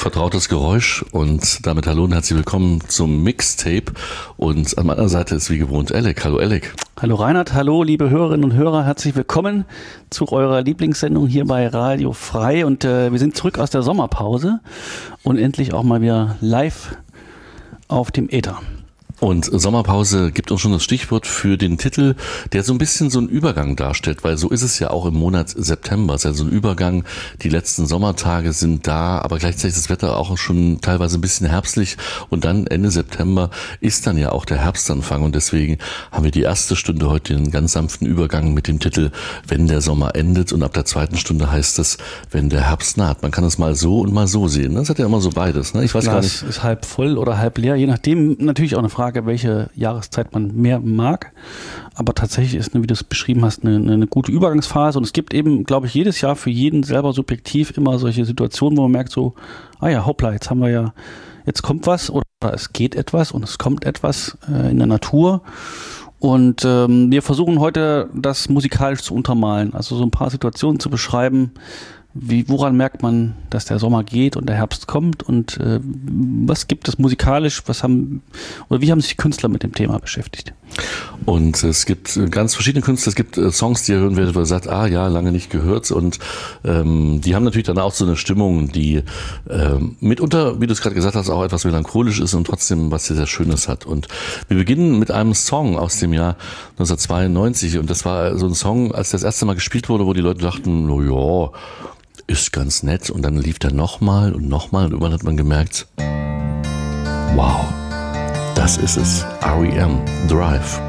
vertrautes Geräusch und damit hallo und herzlich willkommen zum Mixtape. Und an meiner Seite ist wie gewohnt Alec. Hallo Alec. Hallo Reinhard, hallo liebe Hörerinnen und Hörer, herzlich willkommen zu eurer Lieblingssendung hier bei Radio Frei. Und wir sind zurück aus der Sommerpause und endlich auch mal wieder live auf dem Äther. Und Sommerpause gibt uns schon das Stichwort für den Titel, der so ein bisschen so einen Übergang darstellt, weil so ist es ja auch im Monat September. Es ist ja so ein Übergang, die letzten Sommertage sind da, aber gleichzeitig ist das Wetter auch schon teilweise ein bisschen herbstlich und dann Ende September ist dann ja auch der Herbstanfang und deswegen haben wir die erste Stunde heute den ganz sanften Übergang mit dem Titel Wenn der Sommer endet und ab der zweiten Stunde heißt es, wenn der Herbst naht. Man kann es mal so und mal so sehen. Das hat ja immer so beides. Ich weiß gar nicht. Ist halb voll oder halb leer, je nachdem. Natürlich auch eine Frage, welche Jahreszeit man mehr mag. Aber tatsächlich ist, wie du es beschrieben hast, eine gute Übergangsphase. Und es gibt eben, glaube ich, jedes Jahr für jeden selber subjektiv immer solche Situationen, wo man merkt so, hoppla, jetzt kommt was oder es geht etwas und es kommt etwas in der Natur. Und wir versuchen heute, das musikalisch zu untermalen. Also so ein paar Situationen zu beschreiben, woran merkt man, dass der Sommer geht und der Herbst kommt und was gibt es musikalisch, wie haben sich die Künstler mit dem Thema beschäftigt? Und es gibt ganz verschiedene Künstler, es gibt Songs, die ihr hören werdet, wo ihr sagt, lange nicht gehört und die haben natürlich dann auch so eine Stimmung, die mitunter, wie du es gerade gesagt hast, auch etwas melancholisch ist und trotzdem was sehr, sehr Schönes hat. Und wir beginnen mit einem Song aus dem Jahr 1992 und das war so ein Song, als das erste Mal gespielt wurde, wo die Leute dachten, ist ganz nett und dann lief der nochmal und irgendwann hat man gemerkt, wow, das ist es, R.E.M. Drive.